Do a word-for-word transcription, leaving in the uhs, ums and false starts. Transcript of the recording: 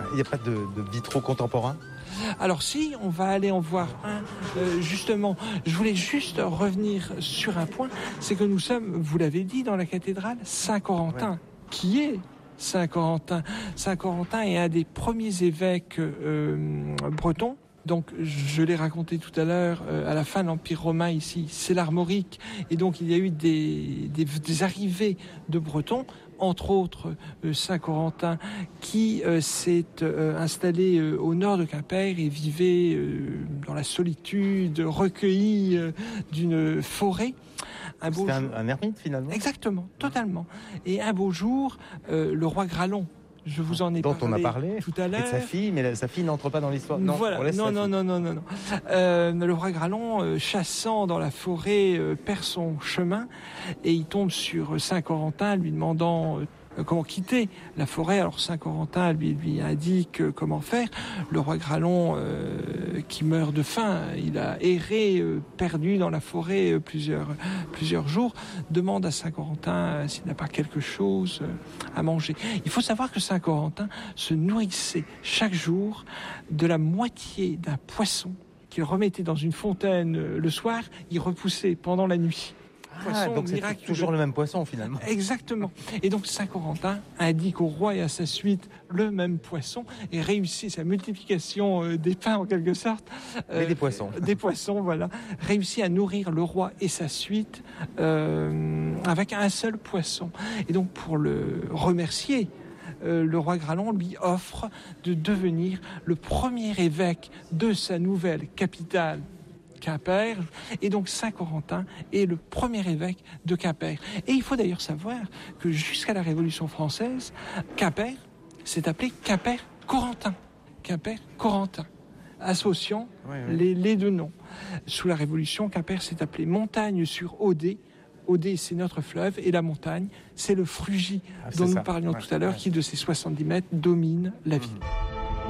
Il n'y a pas de, de vitraux contemporains ? Alors si, on va aller en voir un, euh, justement. Je voulais juste revenir sur un point, c'est que nous sommes, vous l'avez dit, dans la cathédrale Saint-Corentin, ouais. Qui est Saint-Corentin. Saint-Corentin est un des premiers évêques euh, bretons. Donc, je l'ai raconté tout à l'heure, euh, à la fin de l'Empire romain ici, c'est l'Armorique. Et donc, il y a eu des, des, des arrivées de Bretons, entre autres euh, Saint-Corentin, qui euh, s'est euh, installé euh, au nord de Quimper et vivait euh, dans la solitude, recueilli euh, d'une forêt. Un beau C'était un, un ermite, finalement ? Exactement, totalement. Et un beau jour, euh, le roi Gralon, je vous en ai dont parlé on a parlé tout à l'heure. Et de sa fille, mais la, sa fille n'entre pas dans l'histoire. Non, voilà. on laisse non, sa non, fille. non, non, non, non, euh, le roi Gralon, euh, chassant dans la forêt, euh, perd son chemin et il tombe sur Saint-Corentin, lui demandant euh, comment quitter la forêt. Alors Saint-Corentin lui lui indique euh, comment faire. Le roi Gralon, euh, qui meurt de faim, il a erré, euh, perdu dans la forêt euh, plusieurs plusieurs jours, demande à Saint-Corentin euh, s'il n'a pas quelque chose euh, à manger. Il faut savoir que Saint-Corentin se nourrissait chaque jour de la moitié d'un poisson qu'il remettait dans une fontaine euh, le soir, il repoussait pendant la nuit. Ah, donc c'est toujours le même poisson finalement. Exactement. Et donc Saint-Corentin indique au roi et à sa suite le même poisson et réussit sa multiplication euh, des pains en quelque sorte. Euh, Mais des poissons. Des poissons, voilà. Réussit à nourrir le roi et sa suite euh, avec un seul poisson. Et donc pour le remercier, Euh, le roi Gralon lui offre de devenir le premier évêque de sa nouvelle capitale, Quimper, et donc Saint-Corentin est le premier évêque de Quimper. Et il faut d'ailleurs savoir que jusqu'à la Révolution française, Quimper s'est appelé Quimper-Corentin. Quimper-Corentin, associant oui, oui. Les, les deux noms. Sous la Révolution, Quimper s'est appelé Montagne-sur-Odé. Odé, c'est notre fleuve, et la montagne, c'est le Frugy, ah, dont nous parlions ouais, tout à l'heure, ouais. qui, de ses soixante-dix mètres, domine la ville. Mmh.